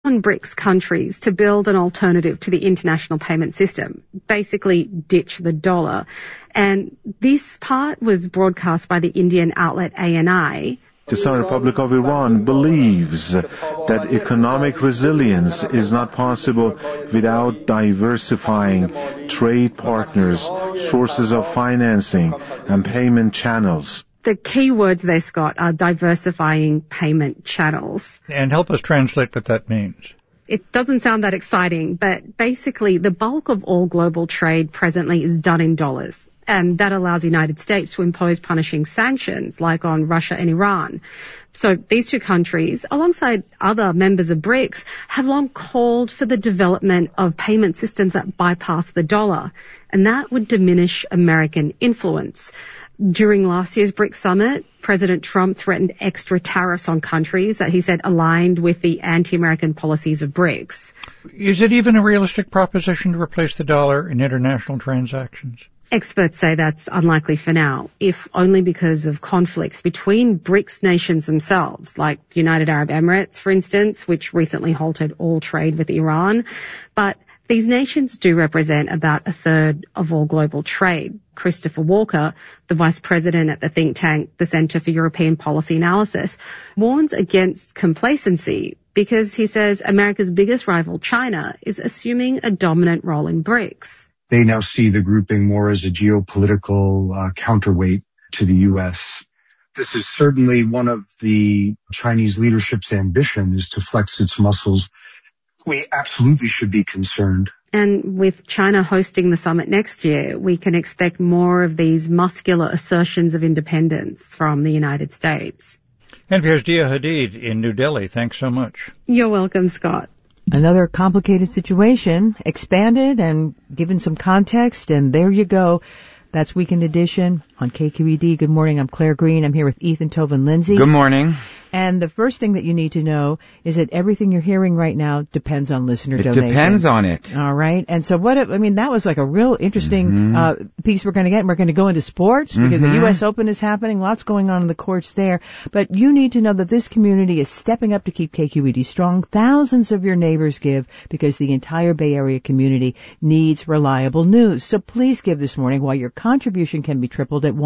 on BRICS countries to build an alternative to the international payment system, basically ditch the dollar. And this part was broadcast by the Indian outlet ANI. The Islamic Republic of Iran believes that economic resilience is not possible without diversifying trade partners, sources of financing, and payment channels. The key words there, Scott, are diversifying payment channels. And help us translate what that means. It doesn't sound that exciting, but basically the bulk of all global trade presently is done in dollars. And that allows the United States to impose punishing sanctions like on Russia and Iran. So these two countries, alongside other members of BRICS, have long called for the development of payment systems that bypass the dollar. And that would diminish American influence. During last year's BRICS summit, President Trump threatened extra tariffs on countries that he said aligned with the anti-American policies of BRICS. Is it even a realistic proposition to replace the dollar in international transactions? Experts say that's unlikely for now, if only because of conflicts between BRICS nations themselves, like the United Arab Emirates, for instance, which recently halted all trade with Iran. But these nations do represent about a third of all global trade. Christopher Walker, the vice president at the think tank, the Centre for European Policy Analysis, warns against complacency because he says America's biggest rival, China, is assuming a dominant role in BRICS. They now see the grouping more as a geopolitical counterweight to the U.S. This is certainly one of the Chinese leadership's ambitions to flex its muscles. We absolutely should be concerned. And with China hosting the summit next year, we can expect more of these muscular assertions of independence from the United States. NPR's Dia Hadid in New Delhi. Thanks so much. You're welcome, Scott. Another complicated situation, expanded and given some context, and there you go. That's Weekend Edition on KQED. Good morning. I'm Claire Green. I'm here with Ethan Toven Lindsay. Good morning. And the first thing that you need to know is that everything you're hearing right now depends on listener donation. It depends on it. All right. And so that was like a real interesting piece we're going to get. And we're going to go into sports because the U.S. Open is happening. Lots going on in the courts there. But you need to know that this community is stepping up to keep KQED strong. Thousands of your neighbors give because the entire Bay Area community needs reliable news. So please give this morning while your contribution can be tripled at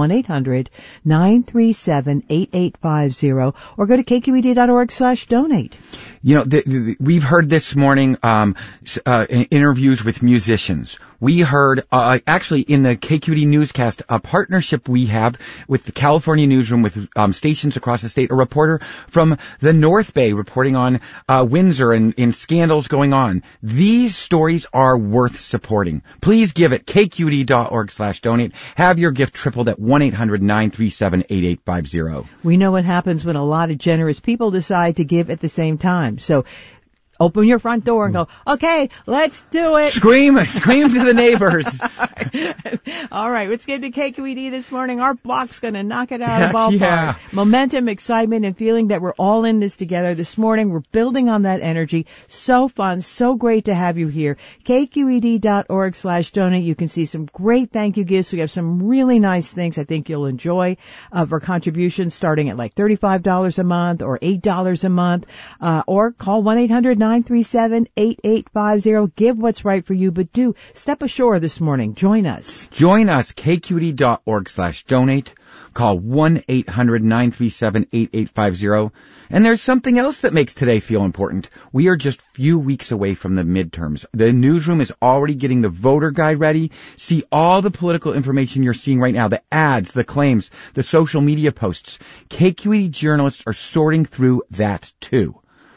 1-800-937-8850 or go to kqed.org/donate. You know, we've heard this morning interviews with musicians. We heard, actually in the KQED newscast, a partnership we have with the California newsroom with stations across the state, a reporter from the North Bay reporting on Windsor and scandals going on. These stories are worth supporting. Please give at kqed.org/donate. Have your gift tripled at 1-800-937-8850. We know what happens when a lot of generous people decide to give at the same time. So open your front door and go, okay, let's do it. Scream to the neighbors. All right, let's get to KQED this morning. Our block's going to knock it out of the ballpark. Yeah. Momentum, excitement, and feeling that we're all in this together this morning. We're building on that energy. So fun, so great to have you here. KQED.org/donate. You can see some great thank you gifts. We have some really nice things I think you'll enjoy for contributions starting at like $35 a month or $8 a month. Or call 1-800-937-8850. Give what's right for you, but do step ashore this morning. Join us. Join us, kqed.org/donate. Call 1-800-937-8850. And there's something else that makes today feel important. We are just few weeks away from the midterms. The newsroom is already getting the voter guide ready. See all the political information you're seeing right now, the ads, the claims, the social media posts. KQED journalists are sorting through that too.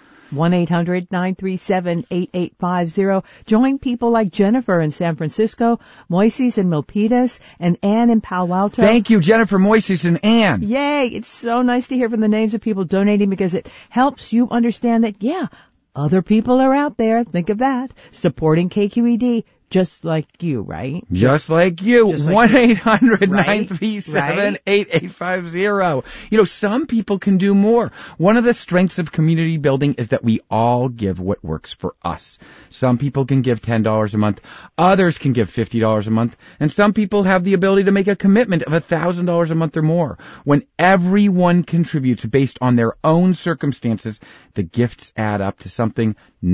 1-800-937-8850. Join people like Jennifer in San Francisco, Moises in Milpitas, and Ann in Palo Alto. Thank you, Jennifer, Moises, and Ann. Yay! It's so nice to hear from the names of people donating because it helps you understand that, other people are out there. Think of that. Supporting KQED. Just like you, right? Just like you. 1-800-937-8850. You know, some people can do more. One of the strengths of community building is that we all give what works for us. Some people can give $10 a month. Others can give $50 a month. And some people have the ability to make a commitment of $1,000 a month or more. When everyone contributes based on their own circumstances, the gifts add up to something